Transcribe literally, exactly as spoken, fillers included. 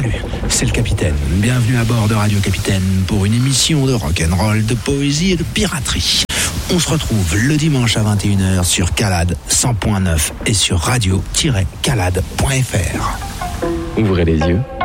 Salut, c'est le Capitaine. Bienvenue à bord de Radio Capitaine pour une émission de rock'n'roll, de poésie et de piraterie. On se retrouve le dimanche à vingt et une heures sur Calade cent point neuf et sur radio tiret calade point f r. Ouvrez les yeux.